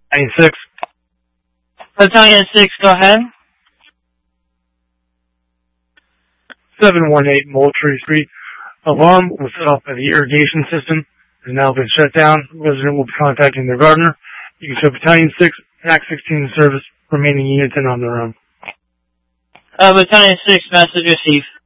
Battalion 6. Battalion 6, go ahead. 718 Moultrie Street. Alarm was set off by the irrigation system. Has now been shut down. Resident will be contacting their gardener. You can show Battalion 6, Act 16 in service. Remaining units and on their own. Battalion 6, message received.